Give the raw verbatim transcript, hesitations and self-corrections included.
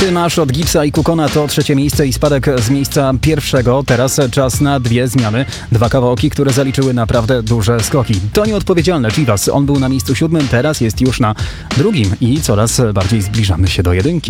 Ty masz od Gipsa i Kukona to trzecie miejsce i spadek z miejsca pierwszego. Teraz czas na dwie zmiany. Dwa kawałki, które zaliczyły naprawdę duże skoki. To nieodpowiedzialne Chivas. On był na miejscu siódmym, teraz jest już na drugim i coraz bardziej zbliżamy się do jedynki.